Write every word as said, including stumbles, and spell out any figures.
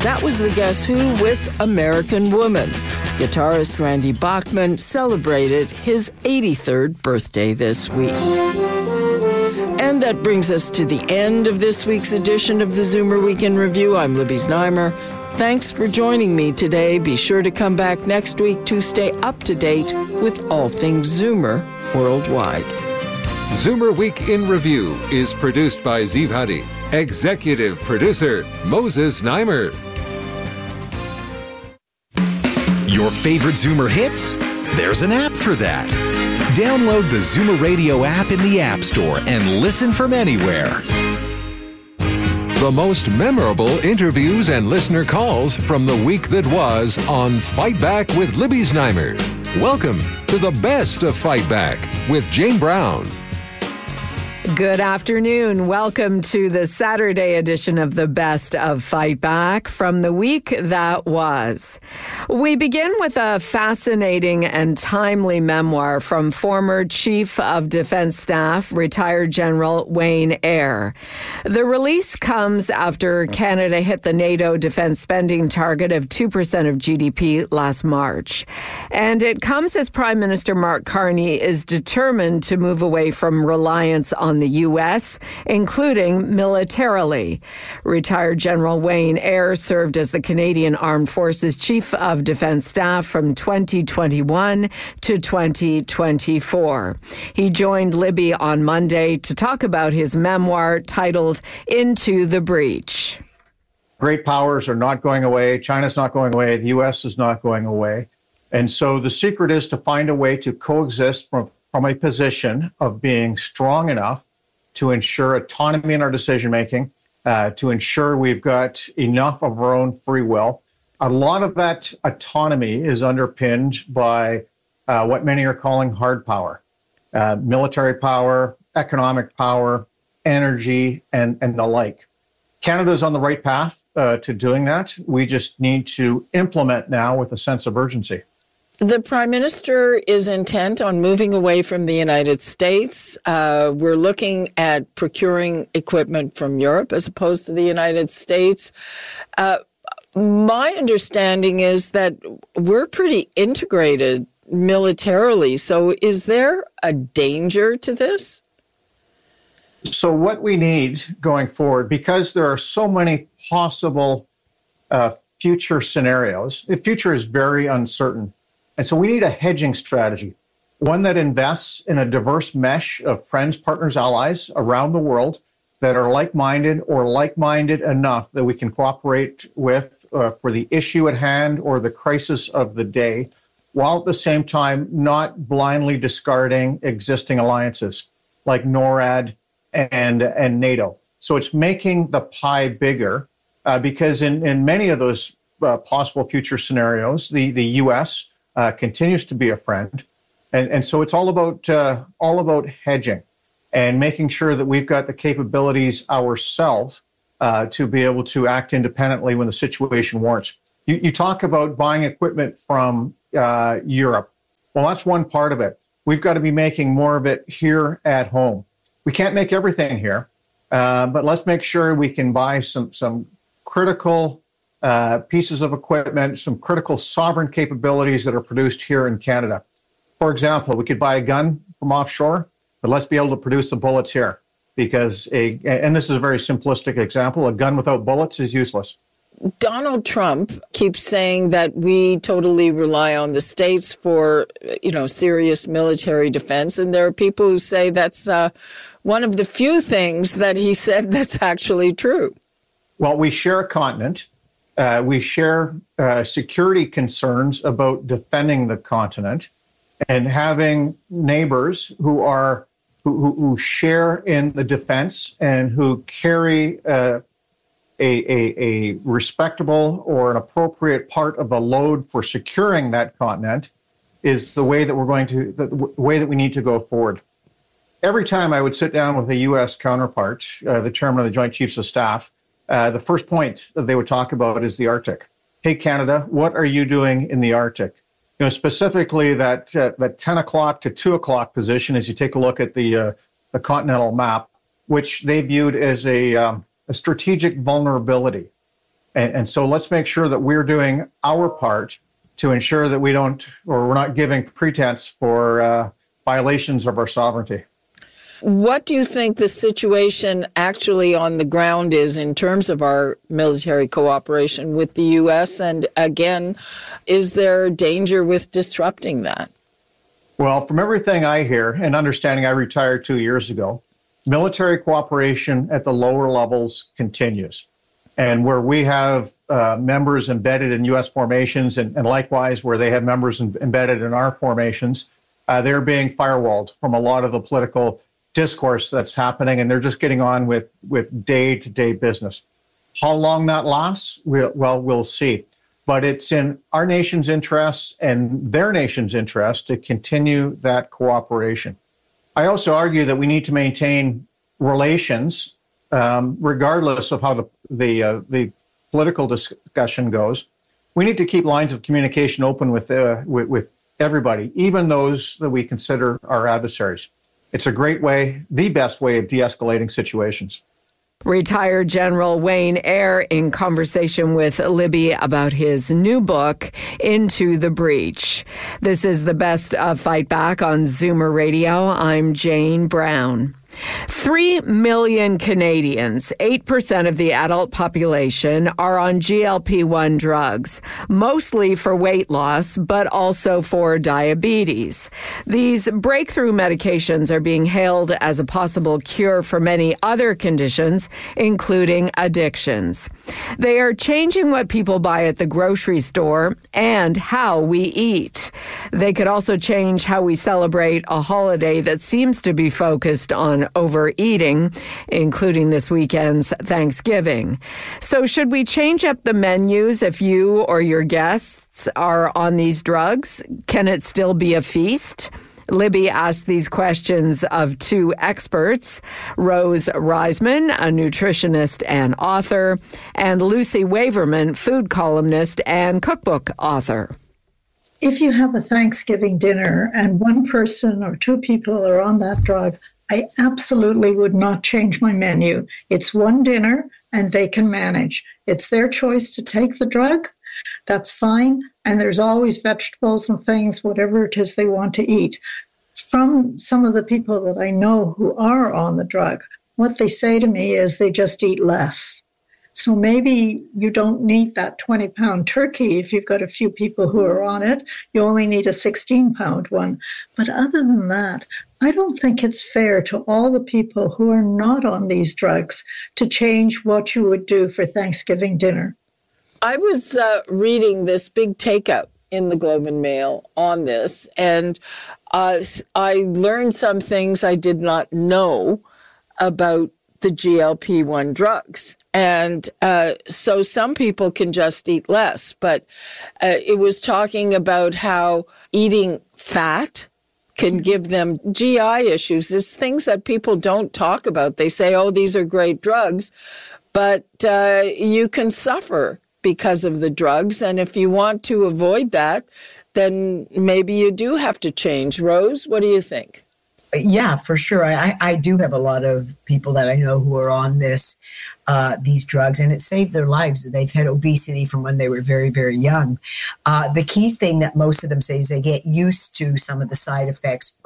That was the Guess Who with American Woman. Guitarist Randy Bachman celebrated his eighty-third birthday this week. And that brings us to the end of this week's edition of the Zoomer Weekend Review. I'm Libby Znaimer. Thanks for joining me today. Be sure to come back next week to stay up to date with all things Zoomer worldwide. Zoomer Week in Review is produced by Ziv Hadi. Executive producer, Moses Znaimer. Your favorite Zoomer hits? There's an app for that. Download the Zoomer Radio app in the App Store and listen from anywhere. The most memorable interviews and listener calls from the week that was on Fight Back with Libby Znaimer. Welcome to the best of Fight Back with Jane Brown. Good afternoon. Welcome to the Saturday edition of the Best of Fight Back from the week that was. We begin with a fascinating and timely memoir from former Chief of Defense Staff, retired General Wayne Eyre. The release comes after Canada hit the NATO defense spending target of two percent of G D P last March. And it comes as Prime Minister Mark Carney is determined to move away from reliance on the U S, including militarily. Retired General Wayne Eyre served as the Canadian Armed Forces Chief of Defense Staff from twenty twenty-one to twenty twenty-four. He joined Libby on Monday to talk about his memoir titled Into the Breach. Great powers are not going away. China's not going away. The U S is not going away. And so the secret is to find a way to coexist from from a position of being strong enough to ensure autonomy in our decision-making, uh, to ensure we've got enough of our own free will. A lot of that autonomy is underpinned by uh, what many are calling hard power, uh, military power, economic power, energy, and, and the like. Canada's on the right path uh, to doing that. We just need to implement now with a sense of urgency. The Prime Minister is intent on moving away from the United States. Uh, we're looking at procuring equipment from Europe as opposed to the United States. Uh, my understanding is that we're pretty integrated militarily. So is there a danger to this? So what we need going forward, because there are so many possible uh, future scenarios, the future is very uncertain. And so we need a hedging strategy, one that invests in a diverse mesh of friends, partners, allies around the world that are like-minded or like-minded enough that we can cooperate with uh, for the issue at hand or the crisis of the day, while at the same time not blindly discarding existing alliances like NORAD and, and NATO. So it's making the pie bigger uh, because in, in many of those uh, possible future scenarios, the, the U S Uh, continues to be a friend. And, and so it's all about uh, all about hedging and making sure that we've got the capabilities ourselves uh, to be able to act independently when the situation warrants. You, you talk about buying equipment from uh, Europe. Well, that's one part of it. We've got to be making more of it here at home. We can't make everything here, uh, but let's make sure we can buy some, some critical Uh, pieces of equipment, some critical sovereign capabilities that are produced here in Canada. For example, we could buy a gun from offshore, but let's be able to produce the bullets here because, a, and this is a very simplistic example, a gun without bullets is useless. Donald Trump keeps saying that we totally rely on the states for, you know, serious military defense. And there are people who say that's uh, one of the few things that he said that's actually true. Well, we share a continent. Uh, we share uh, security concerns about defending the continent, and having neighbors who are who, who share in the defense and who carry uh, a, a, a respectable or an appropriate part of the load for securing that continent is the way that we're going to the way that we need to go forward. Every time I would sit down with a U S counterpart, uh, the chairman of the Joint Chiefs of Staff, Uh, the first point that they would talk about is the Arctic. Hey, Canada, what are you doing in the Arctic? You know, specifically that uh, that ten o'clock to two o'clock position as you take a look at the uh, the continental map, which they viewed as a, um, a strategic vulnerability. And, and so let's make sure that we're doing our part to ensure that we don't, or we're not giving pretense for uh, violations of our sovereignty. What do you think the situation actually on the ground is in terms of our military cooperation with the U S? And again, is there danger with disrupting that? Well, from everything I hear and understanding, I retired two years ago, military cooperation at the lower levels continues. And where we have uh, members embedded in U S formations and, and likewise where they have members in, embedded in our formations, uh, they're being firewalled from a lot of the political discourse that's happening, and they're just getting on with, with day-to-day business. How long that lasts, we'll, well, we'll see. But it's in our nation's interests and their nation's interest to continue that cooperation. I also argue that we need to maintain relations, um, regardless of how the the, uh, the political discussion goes. We need to keep lines of communication open with, uh, with with everybody, even those that we consider our adversaries. It's a great way, the best way of de-escalating situations. Retired General Wayne Eyre in conversation with Libby about his new book, Into the Breach. This is the best of Fight Back on Zoomer Radio. I'm Jane Brown. Three million Canadians, eight percent of the adult population, are on G L P one drugs, mostly for weight loss, but also for diabetes. These breakthrough medications are being hailed as a possible cure for many other conditions, including addictions. They are changing what people buy at the grocery store and how we eat. They could also change how we celebrate a holiday that seems to be focused on overeating, including this weekend's Thanksgiving. So should we change up the menus if you or your guests are on these drugs? Can it still be a feast? Libby asked these questions of two experts, Rose Reisman, a nutritionist and author, and Lucy Waverman, food columnist and cookbook author. If you have a Thanksgiving dinner and one person or two people are on that drug, I absolutely would not change my menu. It's one dinner and they can manage. It's their choice to take the drug. That's fine. And there's always vegetables and things, whatever it is they want to eat. From some of the people that I know who are on the drug, what they say to me is they just eat less. So maybe you don't need that twenty-pound turkey if you've got a few people who are on it. You only need a sixteen-pound one. But other than that, I don't think it's fair to all the people who are not on these drugs to change what you would do for Thanksgiving dinner. I was uh, reading this big takeout in the Globe and Mail on this, and uh, I learned some things I did not know about the G L P one drugs. And uh, so some people can just eat less, but uh, it was talking about how eating fat can give them G I issues. It's things that people don't talk about. They say, oh, these are great drugs, but uh, you can suffer because of the drugs. And if you want to avoid that, then maybe you do have to change. Rose, what do you think? Yeah, for sure. I, I do have a lot of people that I know who are on this, uh, these drugs, and it saved their lives. They've had obesity from when they were very, very young. Uh, the key thing that most of them say is they get used to some of the side effects